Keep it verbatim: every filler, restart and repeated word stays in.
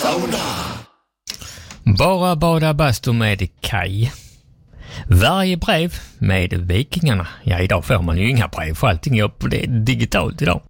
Sauna. Bara bada bastu med Kaj. Varje brev med Vikingarna. Ja, idag får man ju inga brev för allting är på det digitalt idag.